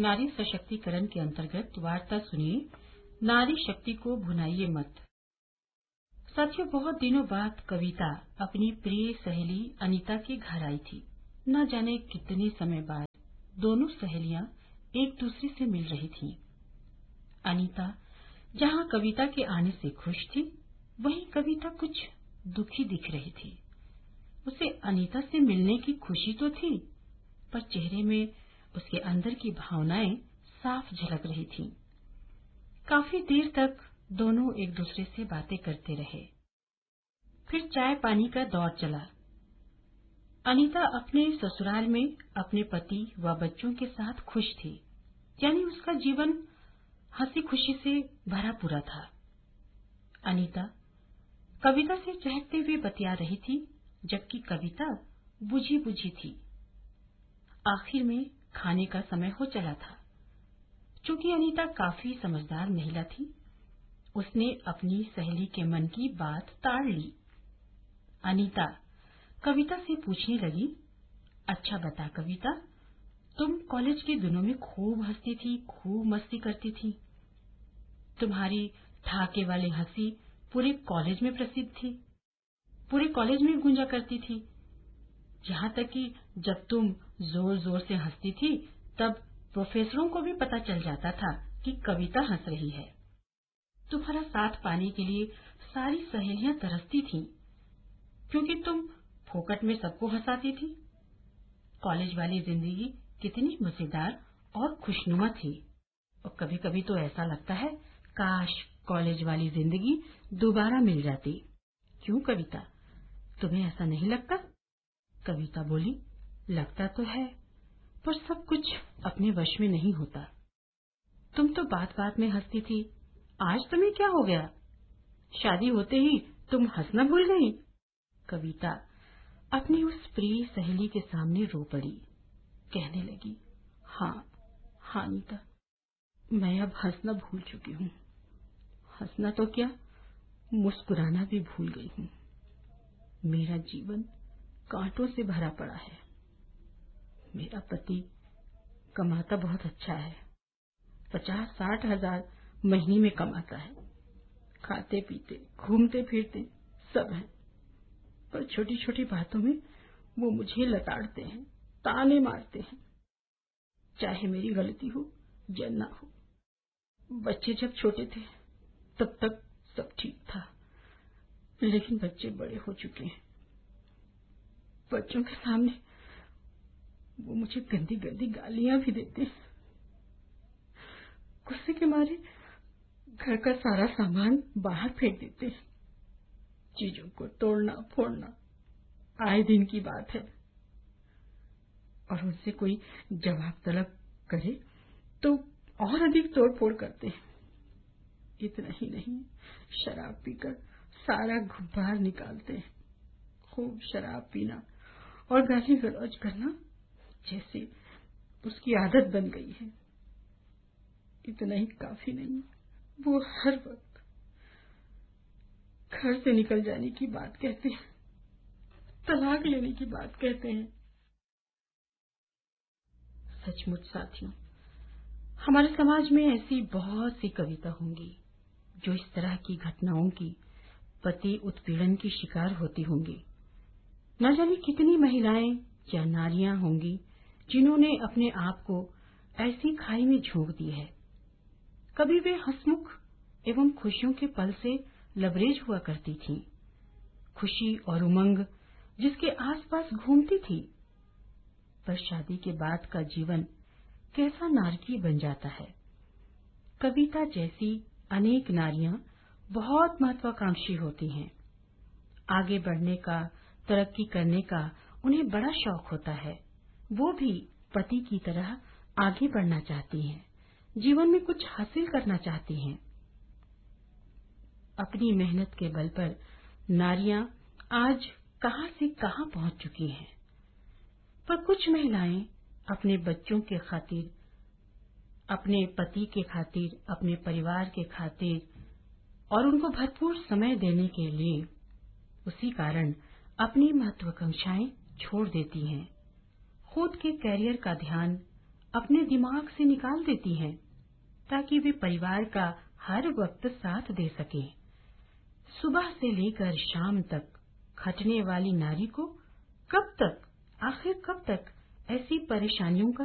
नारी सशक्तिकरण के अंतर्गत वार्ता सुनिए, नारी शक्ति को भुनाइए मत। साथियों, बहुत दिनों बाद कविता अपनी प्रिय सहेली अनीता के घर आई थी। न जाने कितने समय बाद दोनों सहेलियां एक दूसरे से मिल रही थीं। अनीता जहां कविता के आने से खुश थी, वहीं कविता कुछ दुखी दिख रही थी। उसे अनीता से मिलने की खुशी तो थी, पर चेहरे में उसके अंदर की भावनाएं साफ झलक रही थीं। काफी देर तक दोनों एक दूसरे से बातें करते रहे। फिर चाय पानी का दौर चला। अनीता अपने ससुराल में अपने पति व बच्चों के साथ खुश थी, यानी उसका जीवन हंसी खुशी से भरा पूरा था। अनीता कविता से चहकते हुए बतिया रही थी, जबकि कविता बुझी बुझी थी। आखिर में खाने का समय हो चला था। चूंकि अनीता काफी समझदार महिला थी, उसने अपनी सहेली के मन की बात ताड़ ली। अनीता कविता से पूछने लगी, अच्छा बता कविता, तुम कॉलेज के दिनों में खूब हंसती थी, खूब मस्ती करती थी। तुम्हारी ठहाके वाली हंसी पूरे कॉलेज में प्रसिद्ध थी, पूरे कॉलेज में गूंजा करती थी। यहाँ तक कि जब तुम जोर जोर से हंसती थी, तब प्रोफेसरों को भी पता चल जाता था कि कविता हंस रही है। तुम्हारा साथ पाने के लिए सारी सहेलियां तरसती थीं, क्योंकि तुम फोकट में सबको हंसाती थी। कॉलेज वाली जिंदगी कितनी मजेदार और खुशनुमा थी, और कभी कभी तो ऐसा लगता है काश कॉलेज वाली जिंदगी दोबारा मिल जाती। क्यों कविता, तुम्हें ऐसा नहीं लगता? कविता बोली, लगता तो है, पर सब कुछ अपने वश में नहीं होता। तुम तो बात बात में हंसती थी, आज तुम्हें क्या हो गया? शादी होते ही तुम हंसना भूल गई। कविता अपनी उस प्रिय सहेली के सामने रो पड़ी। कहने लगी, हाँ अनीता, मैं अब हंसना भूल चुकी हूँ। हंसना तो क्या, मुस्कुराना भी भूल गई हूँ। मेरा जीवन कांटों से भरा पड़ा है। मेरा पति कमाता बहुत अच्छा है, 50-60 हजार महीने में कमाता है। खाते पीते घूमते फिरते सब है, पर छोटी छोटी बातों में वो मुझे लताड़ते हैं, ताने मारते हैं, चाहे मेरी गलती हो या ना हो। बच्चे जब छोटे थे तब तक सब ठीक था, लेकिन बच्चे बड़े हो चुके हैं। बच्चों के सामने वो मुझे गंदी गंदी गालियां भी देते हैं। गुस्से के मारे घर का सारा सामान बाहर फेंक देते हैं। चीजों को तोड़ना फोड़ना आए दिन की बात है, और उनसे कोई जवाब तलब करे तो और अधिक तोड़ फोड़ करते हैं। इतना ही नहीं, शराब पीकर सारा गुब्बार निकालते हैं। खूब शराब पीना और गाली गलौज करना जैसे उसकी आदत बन गई है। इतना ही काफी नहीं, वो हर वक्त घर से निकल जाने की बात कहते हैं, तलाक लेने की बात कहते हैं। सचमुच साथियों, हमारे समाज में ऐसी बहुत सी कविता होंगी जो इस तरह की घटनाओं की, पति उत्पीड़न की शिकार होती होंगी। न जाने कितनी महिलाएं या नारियां होंगी जिन्होंने अपने आप को ऐसी खाई में झोंक दी है। कभी वे हंसमुख एवं खुशियों के पल से लबरेज हुआ करती थीं, खुशी और उमंग जिसके आसपास घूमती थी। पर शादी के बाद का जीवन कैसा नारकीय बन जाता है। कविता जैसी अनेक नारियां बहुत महत्वाकांक्षी होती हैं। आगे बढ़ने का, तरक्की करने का उन्हें बड़ा शौक होता है। वो भी पति की तरह आगे बढ़ना चाहती हैं, जीवन में कुछ हासिल करना चाहती हैं। अपनी मेहनत के बल पर नारियां आज कहां से कहां पहुंच चुकी हैं। पर कुछ महिलाएं अपने बच्चों के खातिर, अपने पति के खातिर, अपने परिवार के खातिर और उनको भरपूर समय देने के लिए उसी कारण अपनी महत्वाकांक्षाएं छोड़ देती हैं। खुद के कैरियर का ध्यान अपने दिमाग से निकाल देती हैं ताकि वे परिवार का हर वक्त साथ दे सकें। सुबह से लेकर शाम तक खटने वाली नारी को आखिर कब तक ऐसी परेशानियों का